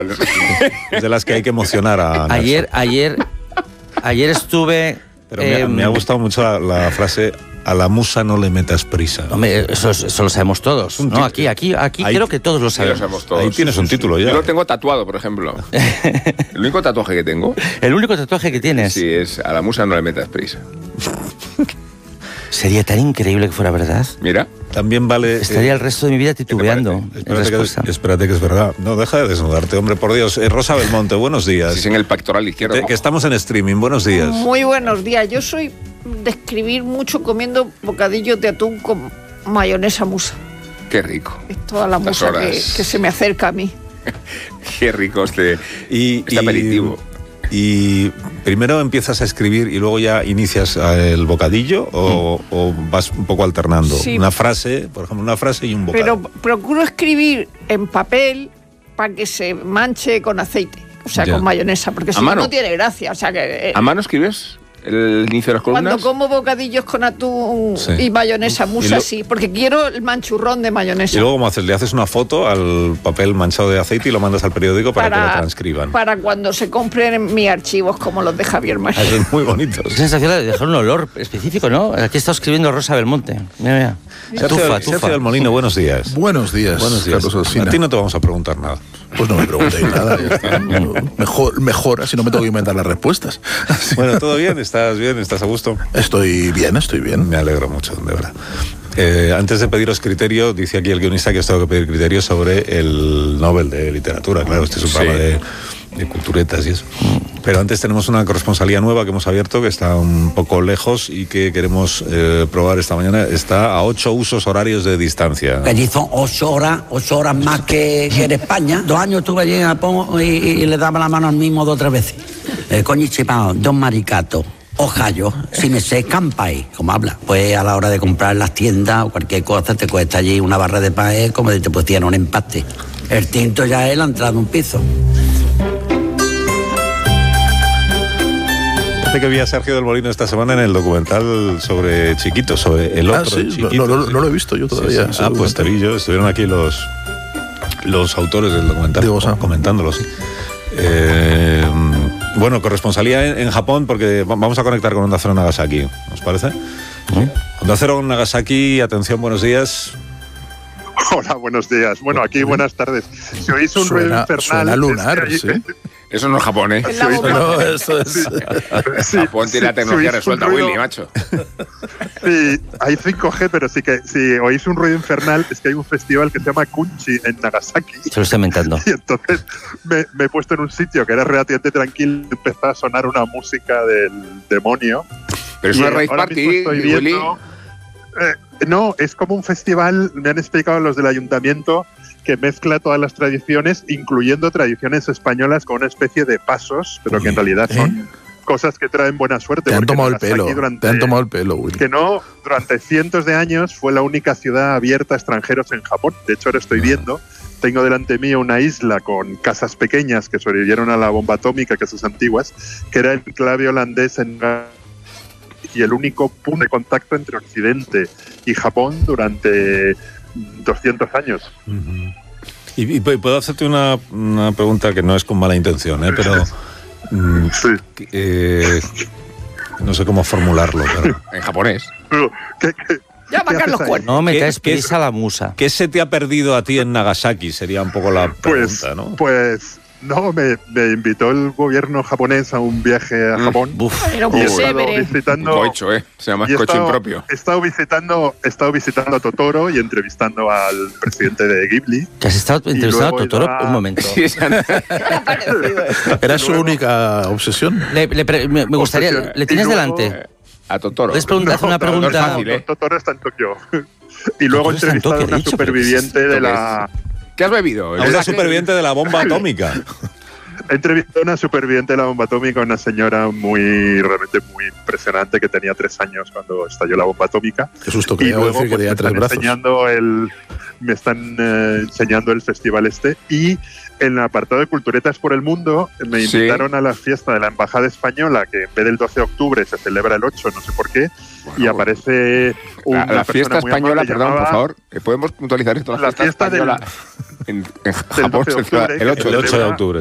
Es de las que hay que emocionar a Ayer estuve... Pero me ha gustado mucho la frase: a la musa no le metas prisa. Hombre, eso lo sabemos todos, ¿no? Aquí creo que todos lo sabemos. Ahí tienes un título ya. Yo lo tengo tatuado, por ejemplo. El único tatuaje que tengo. ¿El único tatuaje que tienes? Sí, es a la musa no le metas prisa. Sería tan increíble que fuera verdad. Mira. También vale... Estaría el resto de mi vida titubeando. Espérate que es verdad. No, deja de desnudarte, hombre, por Dios. Rosa Belmonte, buenos días. Sí, es en el pectoral izquierdo. Que estamos en streaming, buenos días. Muy buenos días. Yo soy de escribir mucho comiendo bocadillos de atún con mayonesa musa. Qué rico. Es toda la musa que se me acerca a mí. Qué rico este aperitivo. ¿Y primero empiezas a escribir y luego ya inicias el bocadillo o vas un poco alternando? Sí. Una frase, por ejemplo, una frase y un bocadillo. Pero procuro escribir en papel para que se manche con aceite, o sea, con mayonesa, porque si no tiene gracia. O sea que, ¿A mano escribes el inicio de las columnas? Cuando como bocadillos con atún y mayonesa musa, sí, porque quiero el manchurrón de mayonesa. ¿Y luego cómo haces? ¿Le haces una foto al papel manchado de aceite y lo mandas al periódico para que lo transcriban? Para cuando se compren en mis archivos, como los de Javier María. Es muy bonito. Es sensación de dejar un olor específico, ¿no? Aquí está escribiendo Rosa Belmonte. Mira. Sergio del Molino, buenos días. Buenos días. Carlos Alsina. A ti no te vamos a preguntar nada. Pues no me preguntéis nada. Ya está. Mejor, así no me tengo que inventar las respuestas. Bueno, ¿todo bien? ¿Estás bien? ¿Estás a gusto? Estoy bien. Me alegro mucho, de verdad. Antes de pediros criterio, dice aquí el guionista que os tengo que pedir criterio sobre el Nobel de Literatura. Claro, este es un programa de culturetas y eso. Pero antes tenemos una corresponsalía nueva que hemos abierto, que está un poco lejos y que queremos probar esta mañana. Está a 8 usos horarios de distancia. Allí son 8 horas más que en España. 2 años estuve allí en Japón y le daba la mano al mismo 2 o 3 veces. Konnichiwa, don maricato. Ojallo, si me sé campai, como habla. Pues a la hora de comprar en las tiendas o cualquier cosa, te cuesta allí una barra de pan, como si te pusieran un empaste. El tinto ya es la entrada de un piso. Que vi a Sergio del Molino esta semana en el documental sobre Chiquito, sobre el otro Chiquito. No lo he visto yo todavía. Sí. Pues te vi yo. Estuvieron aquí los autores del documental comentándolo, sí. Bueno, corresponsalía en Japón, porque vamos a conectar con Onda Cero Nagasaki, ¿os parece? Onda Cero Nagasaki, atención, buenos días. Hola, buenos días. Bueno, aquí buenas tardes. Si oís un ruido infernal... Suena lunar, sí. Eso no es Japón, ¿eh? No, eso es... Japón tiene la tecnología resuelta, Willy, macho. Sí, hay 5G, pero sí que si oís un ruido infernal es que hay un festival que se llama Kunchi en Nagasaki. Se lo estoy inventando. Y entonces me he puesto en un sitio que era relativamente tranquilo y empezó a sonar una música del demonio. Pero es una rave party, Willy. No, es como un festival, me han explicado los del ayuntamiento, que mezcla todas las tradiciones, incluyendo tradiciones españolas con una especie de pasos, pero que en realidad son cosas que traen buena suerte. Te han tomado el pelo, Willy. Que no, durante cientos de años fue la única ciudad abierta a extranjeros en Japón. De hecho, ahora estoy viendo, tengo delante mío una isla con casas pequeñas que sobrevivieron a la bomba atómica, casas antiguas, que era el enclave holandés y el único punto de contacto entre Occidente y Japón durante 200 años. Y puedo hacerte una pregunta que no es con mala intención, pero no sé cómo formularlo. Pero... En japonés. Llama a Carlos Cuerno. No me caes prisa la musa. ¿Qué se te ha perdido a ti en Nagasaki? Sería un poco la pregunta, ¿no? No, me invitó el gobierno japonés a un viaje a Japón. Era un visitando. Coicho, se llama coicho impropio. He estado visitando a Totoro y entrevistando al presidente de Ghibli. ¿Que has estado entrevistando a Totoro? Un momento. ¿Era su única obsesión? Me gustaría. ¿Le tienes delante? A Totoro. ¿Puedes hacer una pregunta? Totoro está en Tokio. Y luego he entrevistado a una superviviente de la... ¿Qué has bebido? A una superviviente de la bomba atómica. He entrevistado a una superviviente de la bomba atómica, una señora realmente muy impresionante que tenía 3 años cuando estalló la bomba atómica. Qué susto, que y luego decir que tenía 3 brazos. Enseñando me están enseñando el festival este. Y en el apartado de Culturetas por el Mundo me invitaron a la fiesta de la Embajada Española, que en vez del 12 de octubre se celebra el 8, no sé por qué, y aparece la fiesta española, perdón, por favor, ¿podemos puntualizar esto? La fiesta española en Japón se celebra el 8 de octubre.